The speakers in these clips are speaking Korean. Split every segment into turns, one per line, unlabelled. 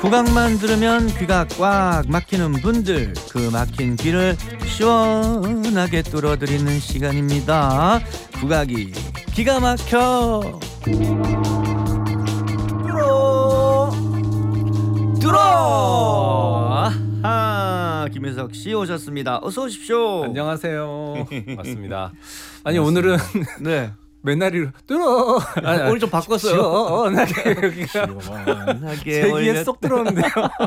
국악만 들으면 귀가 꽉 막히는 분들, 그 막힌 귀를 시원하게 뚫어드리는 시간입니다. 국악이 기가 막혀 뚫어. 아하, 김혜석 씨 오셨습니다. 어서 오십시오.
안녕하세요. 맞습니다. 아니 오늘은
네.
맨날이 뚫어.
오늘 좀 바꿨어요.
시원하게 여기가 제 귀에 쏙 들어오는데요.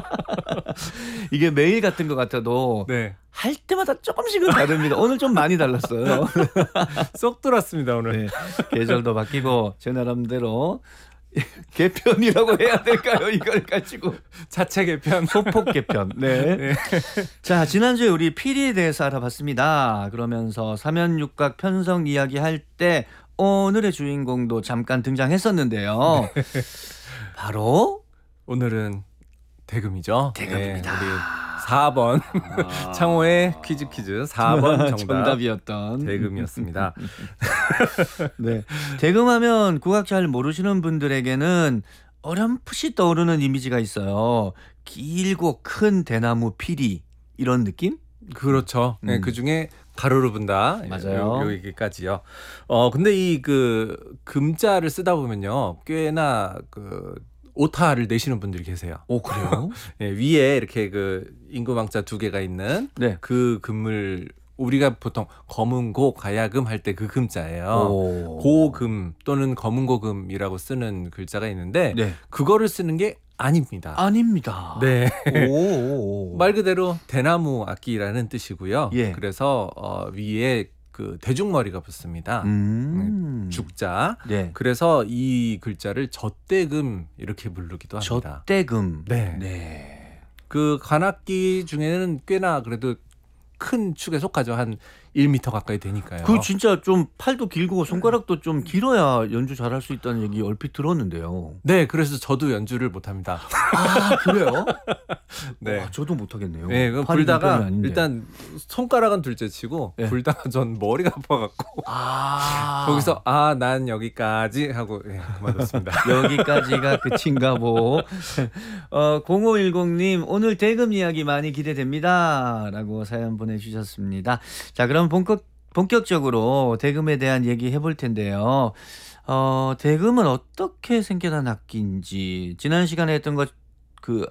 이게 매일 같은 것 같아도
네.
할 때마다 조금씩은 다릅니다. 오늘 좀 많이 달랐어요.
쏙 들어왔습니다 오늘.
네. 계절도 바뀌고 제 나름대로 개편이라고 해야 될까요? 이걸 가지고
자체 개편,
소폭 개편. 네.
네.
자, 지난주에 우리 피리에 대해서 알아봤습니다. 그러면서 사면육각 편성 이야기 할 때 오늘의 주인공도 잠깐 등장했었는데요.
네.
바로
오늘은 대금이죠.
대금입니다.
네, 우리 4번 창호의 퀴즈 4번
정답이었던
대금이었습니다.
네. 대금하면 국악 잘 모르시는 분들에게는 어렴풋이 떠오르는 이미지가 있어요. 길고 큰 대나무 피리 이런 느낌?
그렇죠. 네, 그 중에 가로로 분다.
맞아요.
여기까지요. 근데 이 그 금자를 쓰다 보면요, 꽤나 그 오타를 내시는 분들이 계세요.
오, 그래요?
네, 위에 이렇게 그 인구망자 2개가 있는
네.
그 금을 우리가 보통 검은고 가야금 할 때 그 금자예요.
오.
고금 또는 검은고금이라고 쓰는 글자가 있는데
네.
그거를 쓰는 게 아닙니다.
아닙니다.
네.
오.
말 그대로 대나무 악기라는 뜻이고요.
예.
그래서 위에 그 대중머리가 붙습니다. 죽자.
네.
그래서 이 글자를 젖대금 이렇게 부르기도 합니다.
젖대금.
네.
네.
그 관악기 중에는 꽤나 그래도 큰 축에 속하죠. 한 1m 가까이 되니까요.
그 진짜 좀 팔도 길고 손가락도 좀 길어야 연주 잘할 수 있다는 얘기 얼핏 들었는데요.
네, 그래서 저도 연주를 못합니다.
아, 그래요?
네.
와, 저도 못하겠네요.
네, 그
팔이
불다가
불편이 아닌데.
일단 손가락은 둘째치고
네.
불다가 전 머리가 아파갖고 거기서 난 여기까지 하고 그만뒀습니다.
여기까지가 끝인가 보. 0510님 오늘 대금 이야기 많이 기대됩니다 라고 사연 보내주셨습니다. 자, 그럼 본격적으로 대금에 대한 얘기 해볼 텐데요. 대금은 어떻게 생겨난 악기인지 지난 시간에 했던 것 그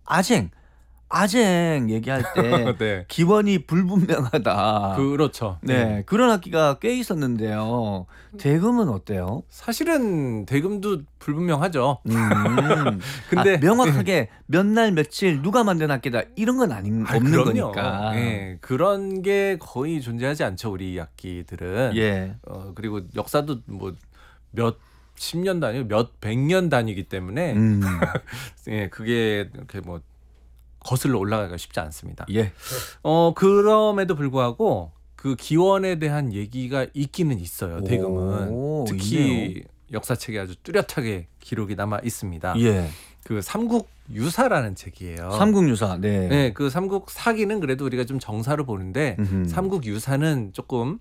아쟁 얘기할 때
네.
기원이 불분명하다.
그렇죠.
네, 그런 악기가 꽤 있었는데요. 대금은 어때요?
사실은 대금도 불분명하죠.
근데 명확하게 몇 날 며칠 누가 만든 악기다 이런 건 없는
그럼요.
거니까.
네, 그런 게 거의 존재하지 않죠. 우리 악기들은.
예.
그리고 역사도 뭐 몇 10년 단위, 몇 100년 단위이기 때문에 예, 그게 이렇게 뭐 거슬러 올라가기가 쉽지 않습니다.
예.
그럼에도 불구하고 그 기원에 대한 얘기가 있기는 있어요. 대금은 특히
있네요.
역사책에 아주 뚜렷하게 기록이 남아 있습니다.
예.
그 삼국유사라는 책이에요.
삼국유사. 네.
네, 그 삼국사기는 그래도 우리가 좀 정사로 보는데 삼국유사는 조금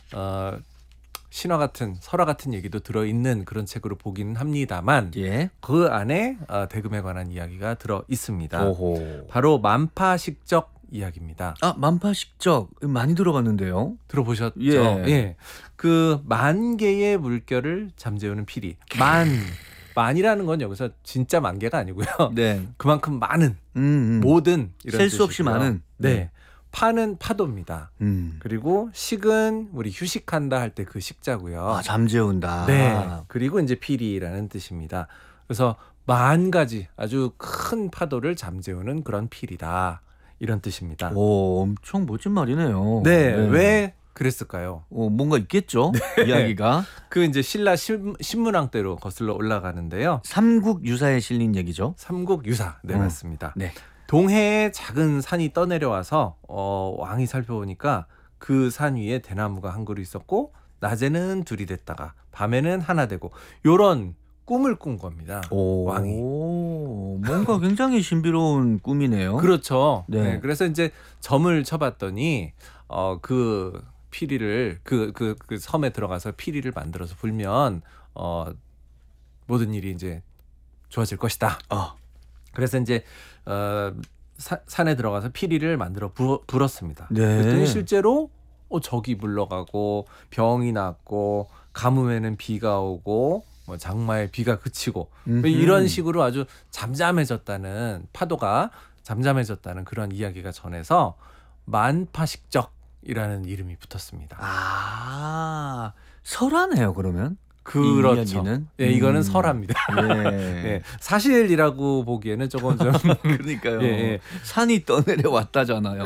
신화 같은 설화 같은 얘기도 들어있는 그런 책으로 보기는 합니다만
예.
그 안에 대금에 관한 이야기가 들어 있습니다.
오호.
바로 만파식적 이야기입니다.
만파식적 많이 들어봤는데요.
들어보셨죠?
예.
예. 그 만 개의 물결을 잠재우는 피리. 만이라는 건 여기서 진짜 만 개가 아니고요.
네.
그만큼 많은 모든 이런
셀 수 없이
뜻이고요.
많은.
네. 파는 파도입니다. 그리고 식은 우리 휴식한다 할 때 그 식자고요.
잠재운다.
네. 그리고 이제 피리라는 뜻입니다. 그래서 만 가지 아주 큰 파도를 잠재우는 그런 피리다. 이런 뜻입니다.
오, 엄청 멋진 말이네요.
네. 왜 그랬을까요?
뭔가 있겠죠. 이야기가.
그 이제 신라 신문왕 때로 거슬러 올라가는데요.
삼국유사에 실린 얘기죠.
삼국유사. 네, 맞습니다.
네.
동해에 작은 산이 떠내려와서 왕이 살펴보니까 그 산 위에 대나무가 한 그루 있었고 낮에는 둘이 됐다가 밤에는 하나 되고 요런 꿈을 꾼 겁니다. 왕이.
뭔가 굉장히 신비로운 꿈이네요.
그렇죠.
네.
네, 그래서 이제 점을 쳐봤더니 그 피리를 그 섬에 들어가서 피리를 만들어서 불면 모든 일이 이제 좋아질 것이다. 그래서 이제 산에 들어가서 피리를 만들어 불었습니다.
네.
그랬더니 실제로 적이 물러가고 병이 났고 가뭄에는 비가 오고 뭐 장마에 비가 그치고 이런 식으로 아주 잠잠해졌다는 파도가 잠잠해졌다는 그런 이야기가 전해서 만파식적이라는 이름이 붙었습니다.
아, 설하네요, 그러면.
그렇죠.
이 이야기는.
예, 이거는 설합니다.
예.
예, 사실이라고 보기에는 조금 좀
그러니까요.
예, 예.
산이 떠내려 왔다잖아요.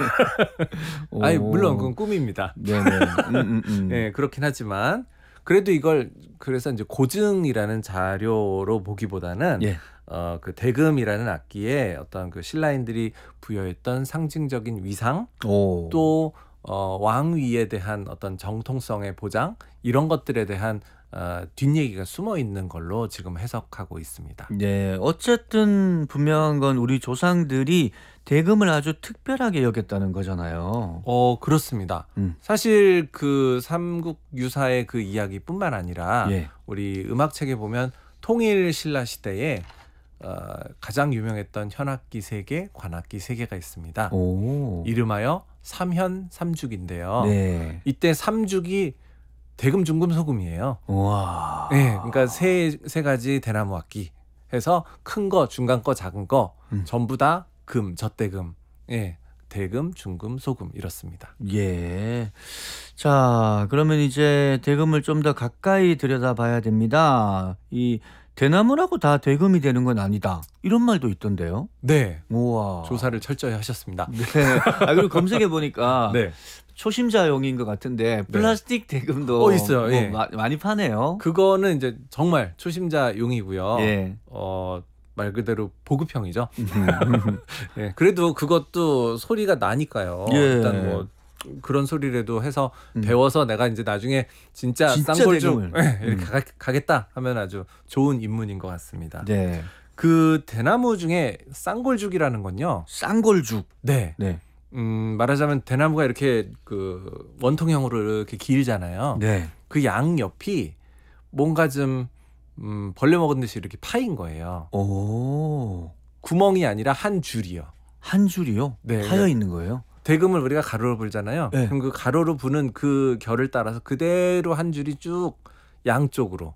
아니
오.
물론 그건 꿈입니다.
네네.
예, 그렇긴 하지만 그래도 이걸 그래서 이제 고증이라는 자료로 보기보다는
예.
그 대금이라는 악기에 어떤 그 신라인들이 부여했던 상징적인 위상
오.
또 왕위에 대한 어떤 정통성의 보장 이런 것들에 대한 뒷얘기가 숨어 있는 걸로 지금 해석하고 있습니다.
네, 어쨌든 분명한 건 우리 조상들이 대금을 아주 특별하게 여겼다는 거잖아요.
그렇습니다.
음.
사실 그 삼국유사의 그 이야기뿐만 아니라
예.
우리 음악책에 보면 통일 신라 시대에 가장 유명했던 현악기 3개, 관악기 3개가 있습니다.
오.
이름하여 삼현 삼죽인데요.
네.
이때 삼죽이 대금, 중금, 소금이에요.
와.
네, 그러니까 세 가지 대나무 악기 해서 큰 거, 중간 거, 작은 거 전부 다 금, 젖대금. 예. 대금, 중금, 소금 이렇습니다.
예. 자, 그러면 이제 대금을 좀 더 가까이 들여다봐야 됩니다. 이 대나무라고 다 대금이 되는 건 아니다. 이런 말도 있던데요.
네.
우와.
조사를 철저히 하셨습니다.
네. 그리고 검색해 보니까
네.
초심자용인 것 같은데 플라스틱 대금도
있어요.
뭐
예.
많이 파네요.
그거는 이제 정말 초심자용이고요.
예.
말 그대로 보급형이죠. 예. 그래도 그것도 소리가 나니까요.
예.
일단 뭐 그런 소리라도 해서 배워서 내가 이제 나중에 진짜 쌍골죽
대금을.
이렇게 가겠다 하면 아주 좋은 입문인 것 같습니다.
네.
그 대나무 중에 쌍골죽이라는 건요.
쌍골죽.
네.
네.
말하자면 대나무가 이렇게 그 원통형으로 이렇게 길잖아요.
네.
그 양옆이 뭔가 좀 벌레 먹은 듯이 이렇게 파인 거예요.
오.
구멍이 아니라 한 줄이요.
한 줄이요?
네.
파여 있는 거예요?
대금을 우리가 가로로 불잖아요.
네.
그럼 그 가로로 부는 그 결을 따라서 그대로 한 줄이 쭉 양쪽으로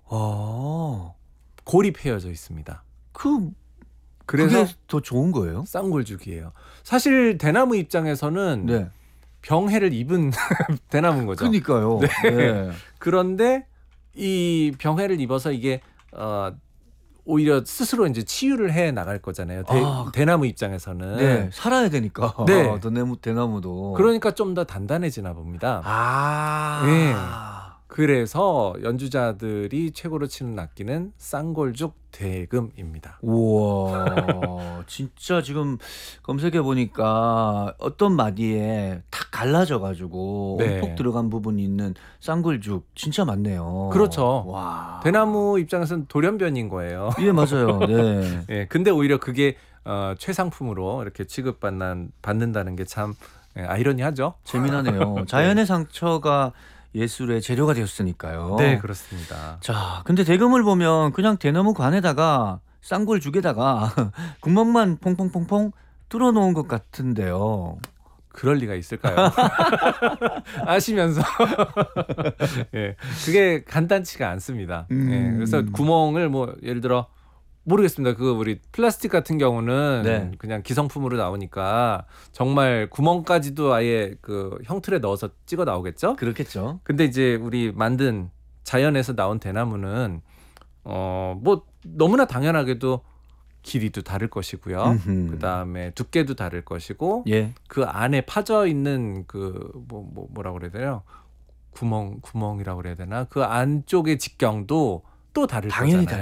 고립해져 있습니다.
그래서
그래서
그게 더 좋은 거예요?
쌍골죽이에요. 사실 대나무 입장에서는
네.
병해를 입은 대나무인 거죠.
그러니까요. 네.
그런데 이 병해를 입어서 이게 오히려 스스로 이제 치유를 해 나갈 거잖아요. 대나무 입장에서는.
네, 살아야 되니까.
네.
대나무도.
그러니까 좀 더 단단해지나 봅니다.
네.
그래서 연주자들이 최고로 치는 악기는 쌍골죽 대금입니다.
우와, 진짜 지금 검색해 보니까 어떤 마디에 탁 갈라져가지고
네.
움푹 들어간 부분이 있는 쌍골죽 진짜 많네요.
그렇죠.
와.
대나무 입장에서는 돌연변인 거예요.
예, 맞아요. 네.
예, 근데 오히려 그게 최상품으로 이렇게 취급받는다는 게 참 아이러니하죠.
재미나네요. 자연의 상처가 예술의 재료가 되었으니까요.
네, 그렇습니다.
자, 근데 대금을 보면 그냥 대나무 관에다가 쌍골죽에다가 구멍만 퐁퐁퐁퐁 뚫어놓은 것 같은데요.
그럴 리가 있을까요? 아시면서 예, 그게 간단치가 않습니다. 예, 그래서 구멍을 뭐 예를 들어 모르겠습니다. 그 우리 플라스틱 같은 경우는
네.
그냥 기성품으로 나오니까 정말 구멍까지도 아예 그 형틀에 넣어서 찍어 나오겠죠?
그렇겠죠.
근데 이제 우리 만든 자연에서 나온 대나무는 뭐 너무나 당연하게도 길이도 다를 것이고요. 그다음에 두께도 다를 것이고
예.
그 안에 파져 있는 그 뭐라고 그래야 되나요? 구멍이라고 그래야 되나? 그 안쪽의 직경도 또 다를
당연히
거잖아요.